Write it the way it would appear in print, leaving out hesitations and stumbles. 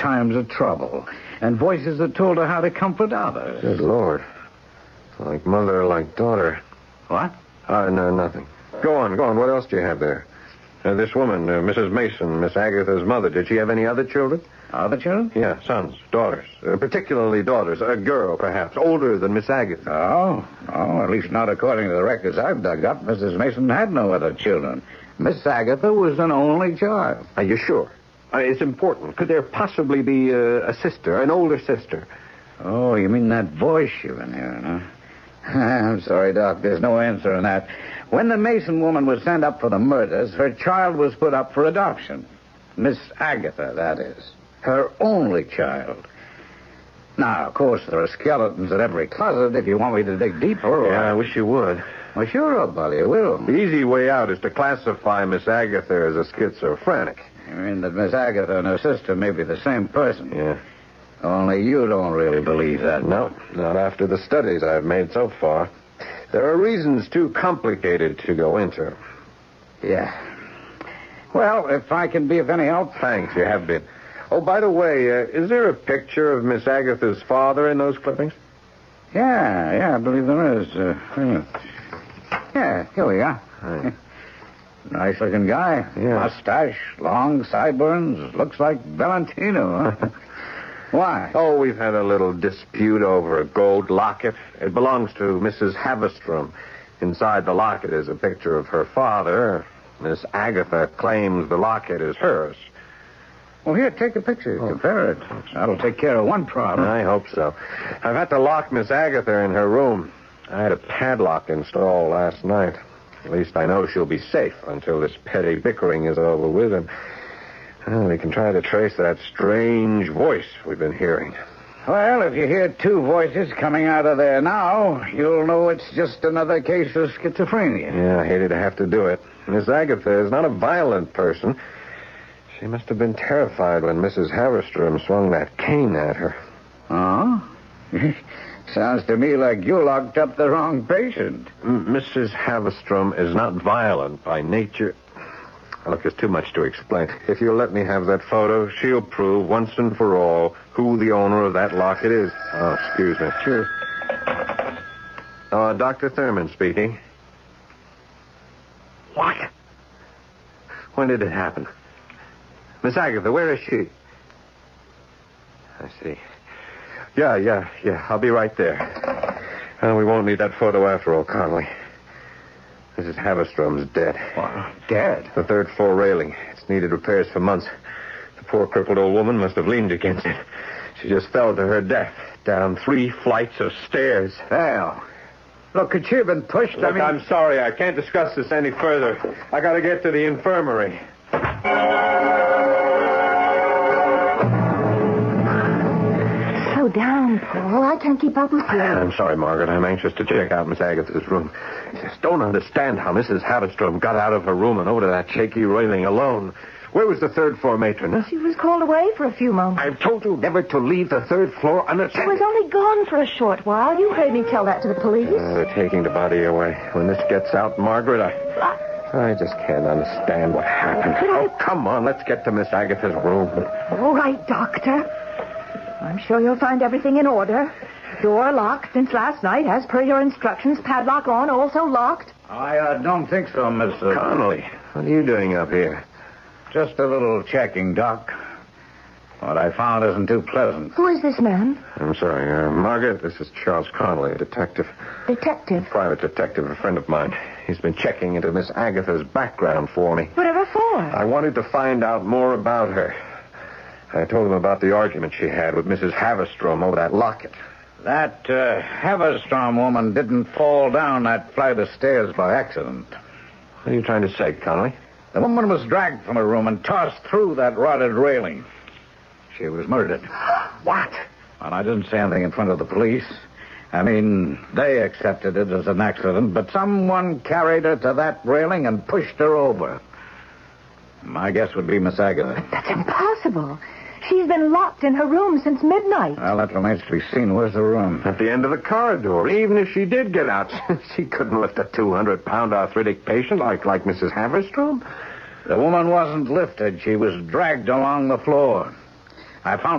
times of trouble, and voices that told her how to comfort others. Good Lord. Like mother, like daughter. What? No, nothing. Go on. What else do you have there? This woman, Mrs. Mason, Miss Agatha's mother, did she have any other children? Other children? Yeah, sons, daughters. Particularly daughters. A girl, perhaps, older than Miss Agatha. Oh, at least not according to the records I've dug up. Mrs. Mason had no other children. Miss Agatha was an only child. Are you sure? It's important. Could there possibly be a sister, an older sister? Oh, you mean that voice you've been hearing, huh? I'm sorry, Doc. There's no answer on that. When the Mason woman was sent up for the murders, her child was put up for adoption. Miss Agatha, that is. Her only child. Now, of course, there are skeletons in every closet if you want me to dig deeper. Yeah, I wish you would. Well, sure, buddy, I will. The easy way out is to classify Miss Agatha as a schizophrenic. You mean that Miss Agatha and her sister may be the same person? Yeah. Only you don't really believe that. No, not after the studies I've made so far. There are reasons too complicated to go into. Yeah. Well, if I can be of any help... Thanks, you have been. Oh, by the way, is there a picture of Miss Agatha's father in those clippings? Yeah, I believe there is. Yeah, here we are. Right. Nice-looking guy. Yeah. Mustache, long sideburns. Looks like Valentino, huh? Why? Oh, we've had a little dispute over a gold locket. It belongs to Mrs. Havestrom. Inside the locket is a picture of her father. Miss Agatha claims the locket is hers. Well, here, take a picture. Compare it. That'll take care of one problem. I hope so. I've had to lock Miss Agatha in her room. I had a padlock installed last night. At least I know she'll be safe until this petty bickering is over with, and we can try to trace that strange voice we've been hearing. Well, if you hear two voices coming out of there now, you'll know it's just another case of schizophrenia. Yeah, I hated to have to do it. Miss Agatha is not a violent person. She must have been terrified when Mrs. Havestrom swung that cane at her. Oh? Sounds to me like you locked up the wrong patient. Mrs. Havestrom is not violent by nature. Look, there's too much to explain. If you'll let me have that photo, she'll prove once and for all who the owner of that locket is. Oh, excuse me. Sure. Dr. Thurman speaking. What? When did it happen? Miss Agatha, where is she? I see. Yeah. I'll be right there. We won't need that photo after all, Conley. Mrs. Havestrom's dead. What? Dead? The third floor railing. It's needed repairs for months. The poor crippled old woman must have leaned against it. She just fell to her death down 3 flights of stairs. Well, look, could she have been pushed? Look, I'm sorry. I can't discuss this any further. I got to get to the infirmary. Slow down, Paul. I can't keep up with you. I'm sorry, Margaret. I'm anxious to check out Miss Agatha's room. I just don't understand how Mrs. Havestrom got out of her room and over to that shaky railing alone. Where was the third floor matron? Huh? She was called away for a few moments. I've told you never to leave the third floor She unattended. was only gone for a short while. You heard me tell that to the police. They're taking the body away. When this gets out, Margaret, I just can't understand what happened. Oh, come on. Let's get to Miss Agatha's room. All right, Doctor. I'm sure you'll find everything in order. Door locked since last night, as per your instructions. Padlock on, also locked. I don't think so, Miss... Connolly, what are you doing up here? Just a little checking, Doc. What I found isn't too pleasant. Who is this man? I'm sorry, Margaret, this is Charles Connolly, a detective. Detective? Private detective, a friend of mine. He's been checking into Miss Agatha's background for me. Whatever for? I wanted to find out more about her. I told him about the argument she had with Mrs. Havestrom over that locket. That Havestrom woman didn't fall down that flight of stairs by accident. What are you trying to say, Connolly? The woman was dragged from her room and tossed through that rotted railing. She was murdered. What? And I didn't say anything in front of the police. I mean, they accepted it as an accident, but someone carried her to that railing and pushed her over. My guess would be Miss Agatha. That's impossible. She's been locked in her room since midnight. Well, that remains to be seen. Where's the room? At the end of the corridor. Even if she did get out, she couldn't lift a 200-pound arthritic patient like Mrs. Havestrom. The woman wasn't lifted. She was dragged along the floor. I found